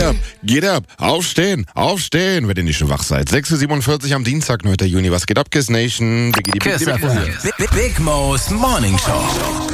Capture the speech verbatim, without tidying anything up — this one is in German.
Get up, get up, aufstehen, aufstehen, wenn ihr nicht schon wach seid. sechs Uhr siebenundvierzig am Dienstag, neunten Juni. Was geht ab, Kiss Nation? Kiss F M. Big, Big Mo's Morning Show.